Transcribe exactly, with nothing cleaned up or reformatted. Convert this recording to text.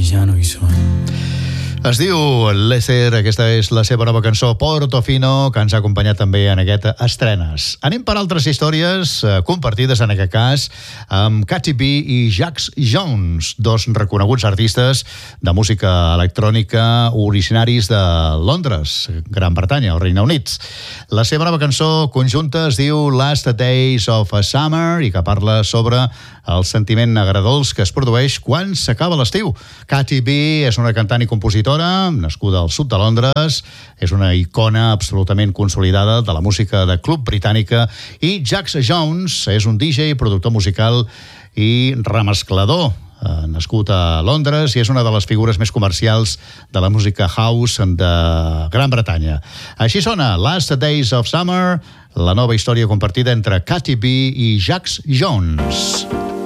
ya no hi són. Es diu Lecer, aquesta és la seva nova cançó Portofino, que ens ha acompanyat també en aquest estrenes. Anem per altres històries eh, compartides en aquest cas amb Katy B i Jax Jones, dos reconeguts artistes de música electrònica originaris de Londres, Gran Bretanya, o Regne Unit. La seva nova cançó conjunta es diu Last Days of a Summer i que parla sobre el sentiment agradolç que es produeix quan s'acaba l'estiu. Katy B és una cantant i compositora nascuda al sud de Londres, és una icona absolutament consolidada de la música de club britànica, i Jax Jones és un D J, productor musical i remesclador, eh, nascut a Londres, i és una de les figures més comercials de la música house de Gran Bretanya. Així sona Last Days of Summer, la nova història compartida entre Katy B i Jax Jones.